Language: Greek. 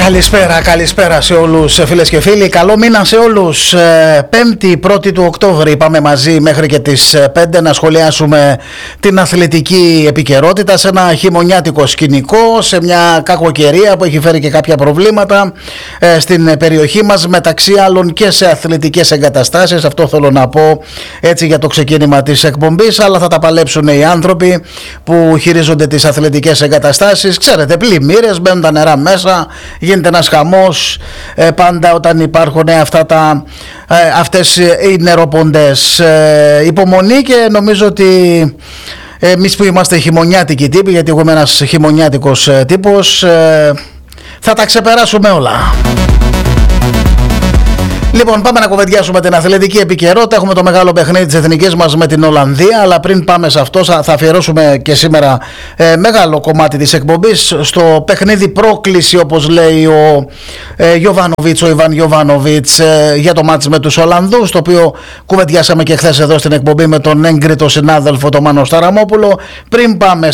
Καλησπέρα σε όλους φίλες και φίλοι. Καλό μήνα σε όλους. 5η 1η του Οκτώβρη πάμε μαζί μέχρι και τις 5 να σχολιάσουμε την αθλητική επικαιρότητα σε ένα χειμωνιάτικο σκηνικό, σε μια κακοκαιρία που έχει φέρει και κάποια προβλήματα στην περιοχή μας, μεταξύ άλλων και σε αθλητικές εγκαταστάσεις. Αυτό θέλω να πω έτσι για το ξεκίνημα της εκπομπής, αλλά θα τα παλέψουν οι άνθρωποι που χειρίζονται τις αθλητικές εγκαταστάσεις. Ξέρετε, πλημμύρες, μπαίνουν τα νερά μέσα, γίνεται ένας χαμός πάντα όταν υπάρχουν αυτές οι νεροποντές. Υπομονή, και νομίζω ότι εμείς που είμαστε χειμωνιάτικοι τύποι, γιατί εγώ είμαι ένας χειμωνιάτικος τύπος, θα τα ξεπεράσουμε όλα. Λοιπόν, πάμε να κουβεντιάσουμε την αθλητική επικαιρότητα. Έχουμε το μεγάλο παιχνίδι της εθνικής μας με την Ολλανδία, αλλά πριν πάμε σε αυτό θα αφιερώσουμε και σήμερα μεγάλο κομμάτι της εκπομπής στο παιχνίδι πρόκληση, όπως λέει ο Ιβάν Γιοβάνοβιτς, για το μάτς με τους Ολλανδούς, το οποίο κουβεντιάσαμε και χθες εδώ στην εκπομπή με τον έγκριτο συνάδελφο τον Μάνο Σταραμόπουλο. Πριν πάμε